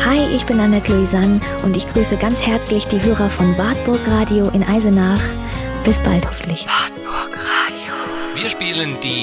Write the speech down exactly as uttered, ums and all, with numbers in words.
Hi, ich bin Annette Louisanne und ich grüße ganz herzlich die Hörer von Wartburg Radio in Eisenach. Bis bald hoffentlich. Wartburg Radio. Wir spielen die